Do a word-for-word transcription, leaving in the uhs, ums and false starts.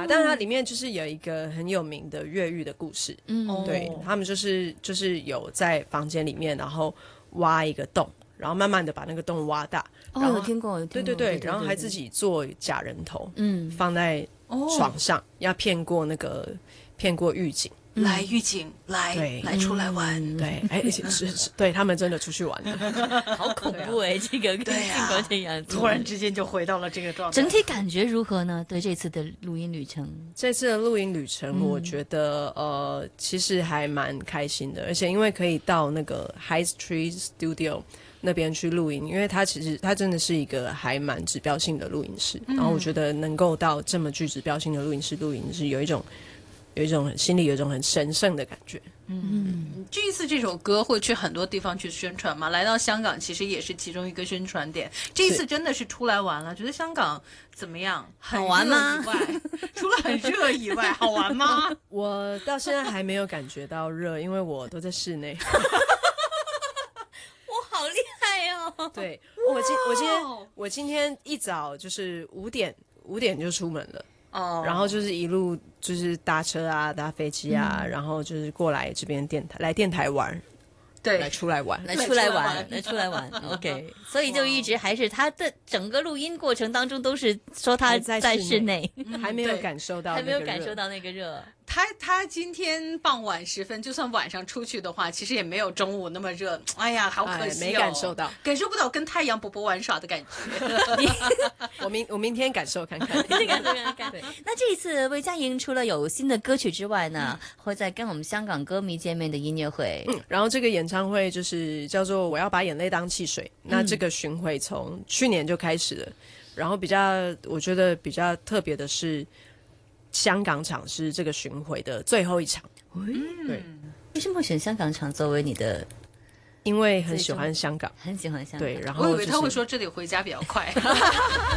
但是它里面就是有一个很有名的越狱的故事，嗯，对，他们就是就是有在房间里面，然后挖一个洞，然后慢慢的把那个洞挖大， 哦， 然后有听过，有听过， 对对对， 对然后还自己做假人头， 嗯， 放在床上，要骗过那个骗过狱警。 来狱警，来对来出来玩， 嗯、对，哎，是是，对他们真的出去玩了， 好恐怖哎、欸，这个对呀、 啊，这样子， 突然之间就回到了这个状态。 整体感觉如何呢？对这次的录音旅程， 这次的录音旅程，我觉得、嗯、呃，其实还蛮开心的，而且因为可以到那个 High Street Studio 那边去录音，因为它其实它真的是一个还蛮指标性的录音室，嗯、然后我觉得能够到这么具指标性的录音室录音，是有一种。有一种心里有一种很神圣的感觉。 嗯，这一次这首歌会去很多地方去宣传嘛？来到香港其实也是其中一个宣传点。这一次真的是出来玩了，觉得香港怎么样？ 好玩吗？ 以外，除了很热以外，好玩吗？ 我到现在还没有感觉到热，因为我都在室内。 我好厉害哦！ 对，我今我今天我今天一早就是五点五点就出门了。哦、oh. 然后就是一路就是搭车啊，搭飞机啊，嗯、然后就是过来这边电台来电台玩， 对， 来出来玩， 来出来玩，来出来玩。OK， 所以就一直还是他的整个录音过程当中都是说他在室内， 还没有感受到， 还没有感受到那个热。 他他今天傍晚时分，就算晚上出去的话，其实也没有中午那么热。哎呀，好可惜哦， 哎、没感受到， 感受不到跟太阳伯伯玩耍的感觉。 我明我明天感受看看， 明天感受看看。那这一次魏佳莹除了有新的歌曲之外呢，嗯、会在跟我们香港歌迷见面的音乐会。 嗯，然后这个演唱会就是叫做《我要把眼泪当汽水》。嗯、那这个巡回从去年就开始了，然后比较我觉得比较特别的是。香港场是这个巡回的最后一场， 嗯、 对。 为什么选香港场作为你的？ 因为很喜欢香港， 很喜欢香港。 对，然后、 就是、我以为他会说这里回家比较快。